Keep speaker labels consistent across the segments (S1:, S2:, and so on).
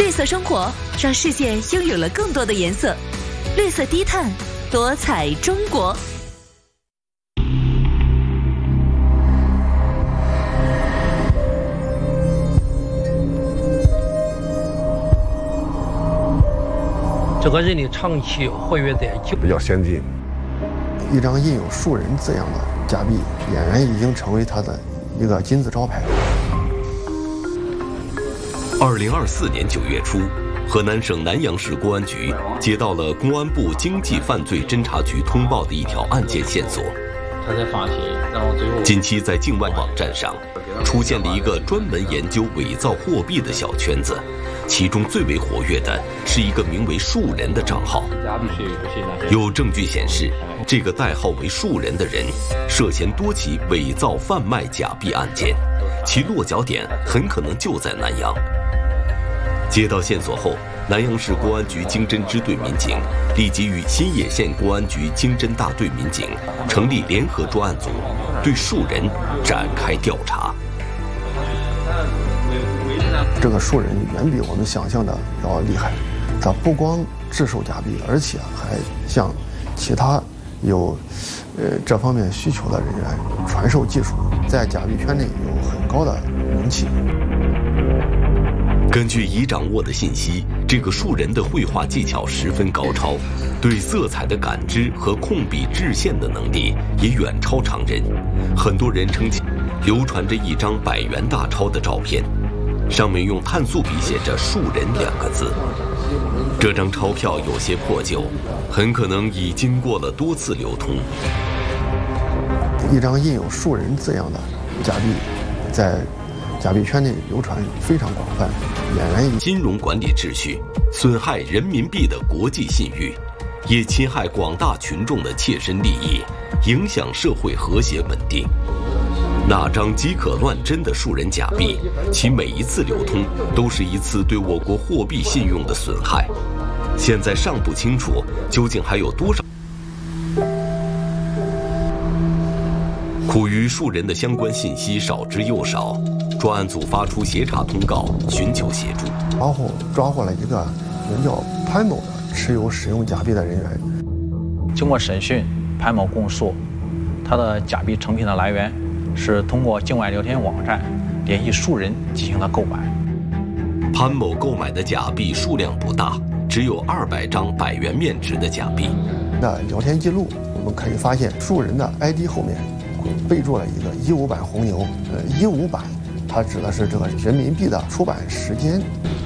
S1: 绿色生活让世界拥有了更多的颜色。绿色低碳，多彩中国。
S2: 这个人的长期活跃在
S3: 比较先进。
S4: 一张印有树人字样的假币，俨然已经成为他的一个金字招牌。
S5: 2024年9月初，河南省南阳市公安局接到了公安部经济犯罪侦查局通报的一条案件线索。
S2: 他才发现，然后最后
S5: 近期在境外网站上出现了一个专门研究伪造货币的小圈子，其中最为活跃的是一个名为树人的账号。有证据显示，这个代号为树人的人涉嫌多起伪造贩卖假币案件，其落脚点很可能就在南阳。接到线索后，南阳市公安局经侦支队民警立即与新野县公安局经侦大队民警成立联合专案组，对树人展开调查。
S4: 这个树人远比我们想象的要厉害，他不光制售假币，而且还向其他有这方面需求的人员传授技术，在假币圈内有很高的名气。
S5: 根据已掌握的信息，这个树人的绘画技巧十分高超，对色彩的感知和控笔制线的能力也远超常人。很多人称其流传着一张100元大钞的照片，上面用碳素笔写着“树人”2个字。这张钞票有些破旧，很可能已经过了多次流通。
S4: 一张印有树人字样的假币，在假币圈内流传非常广泛，俨然
S5: 金融管理秩序，损害人民币的国际信誉，也侵害广大群众的切身利益，影响社会和谐稳定。那张饥渴乱真的树人假币，其每一次流通都是一次对我国货币信用的损害。现在尚不清楚究竟还有多少。苦于树人的相关信息少之又少，专案组发出协查通告，寻求协助。
S4: 然后抓获了一个名叫潘某的持有使用假币的人员。
S6: 经过审讯，潘某供述，他的假币成品的来源是通过境外聊天网站联系树人进行了购买。
S5: 潘某购买的假币数量不大，只有200张100元面值的假币。
S4: 那聊天记录我们可以发现，树人的 ID 后面备注了一个15版红牛，15版，它指的是这个人民币的出版时间。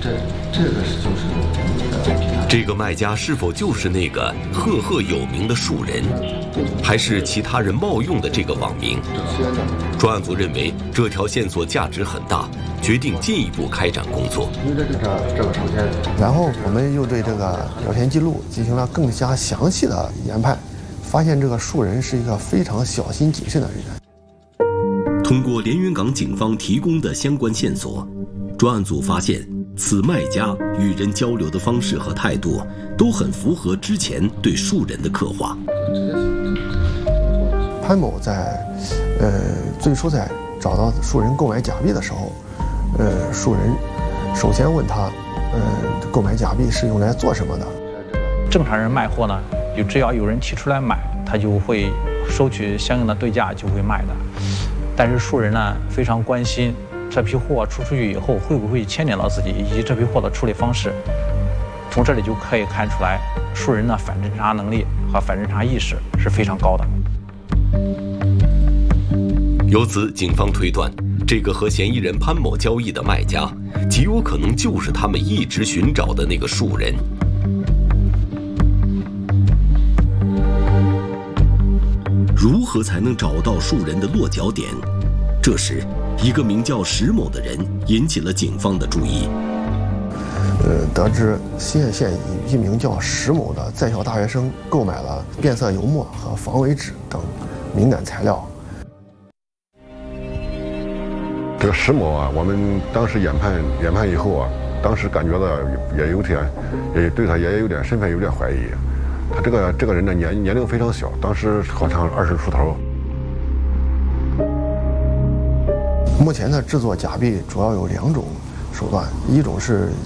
S5: 这个卖家是否就是那个赫赫有名的树人，还是其他人冒用的这个网名？专案组认为这条线索价值很大，决定进一步开展工作。
S4: 然后我们又对这个聊天记录进行了更加详细的研判，发现这个树人是一个非常小心谨慎的人员。
S5: 通过连云港警方提供的相关线索，专案组发现此卖家与人交流的方式和态度都很符合之前对树人的刻画。
S4: 潘某在最初在找到树人购买假币的时候，树人首先问他，购买假币是用来做什么的？
S6: 正常人卖货呢，只要有人提出来买，他就会收取相应的对价，就会卖的。但是树人呢，非常关心这批货出去以后会不会牵连到自己，以及这批货的处理方式。从这里就可以看出来，树人的反侦查能力和反侦查意识是非常高的。
S5: 由此，警方推断，这个和嫌疑人潘某交易的卖家，极有可能就是他们一直寻找的那个树人。如何才能找到树人的落脚点？这时，一个名叫石某的人引起了警方的注意。
S4: 得知新野县一名叫石某的在校大学生购买了变色油墨和防伪纸等敏感材料。
S3: 这个石某啊，我们当时研判以后啊，当时感觉到也对他也有点身份有点怀疑。他这个人的年龄非常小，当时好像20出头。
S4: 目前的制作假币主要有2种手段，一种是